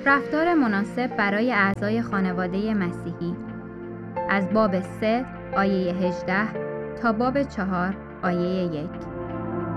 رفتار مناسب برای اعضای خانواده مسیحی از باب 3 آیه 18 تا باب 4 آیه 1.